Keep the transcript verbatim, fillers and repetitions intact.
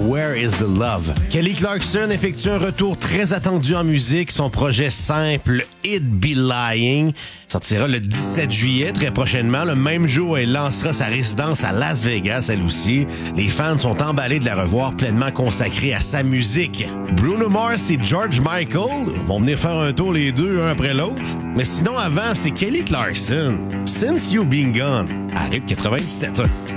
Where is the Love. Kelly Clarkson effectue un retour très attendu en musique. Son projet simple, It Be Lying, sortira le dix-sept juillet, très prochainement. Le même jour, elle lancera sa résidence à Las Vegas, elle aussi. Les fans sont emballés de la revoir pleinement consacrée à sa musique. Bruno Mars et George Michael vont venir faire un tour les deux, un après l'autre. Mais sinon, avant, c'est Kelly Clarkson. Since You Been Gone, à R I P quatre-vingt-dix-sept.